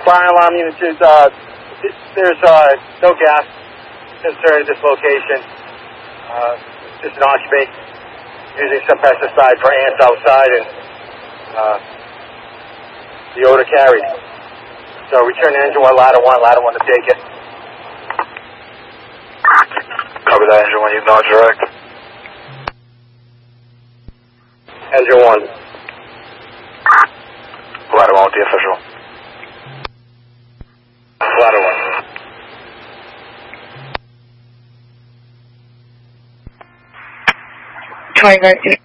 Fire alarm units is, there's no gas concern at this location. Just an occupant using some pesticide for ants outside and the odor carried. So return to engine 1, ladder 1 to take it. Copy that, engine 1, you acknowledge direct. Engine 1. Ladder 1 with the official. Ladder 1. Tiger